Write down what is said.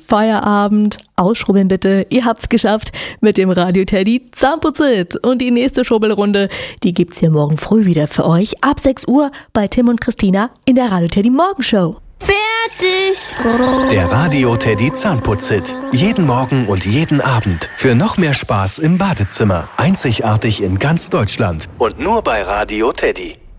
Feierabend, ausschrubbeln bitte, ihr habt's geschafft mit dem Radio Teddy Zahnputzit. Und die nächste Schrubbelrunde, die gibt's hier morgen früh wieder für euch ab 6 Uhr bei Tim und Christina in der Radio Teddy Morgenshow. Fertig! Der Radio Teddy Zahnputzit. Jeden Morgen und jeden Abend. Für noch mehr Spaß im Badezimmer. Einzigartig in ganz Deutschland. Und nur bei Radio Teddy.